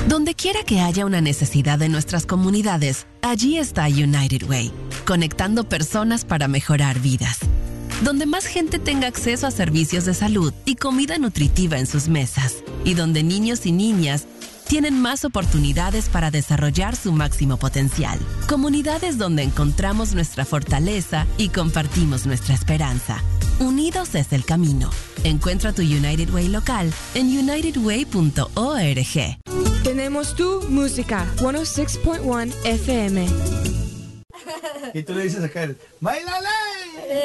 Donde quiera que haya una necesidad en nuestras comunidades, allí está United Way, conectando personas para mejorar vidas. Donde más gente tenga acceso a servicios de salud y comida nutritiva en sus mesas. Y donde niños y niñas tienen más oportunidades para desarrollar su máximo potencial. Comunidades donde encontramos nuestra fortaleza y compartimos nuestra esperanza. Unidos es el camino. Encuentra tu United Way local en unitedway.org. Tenemos tu música, 106.1 FM. Y tú le dices acá, ¡bailale!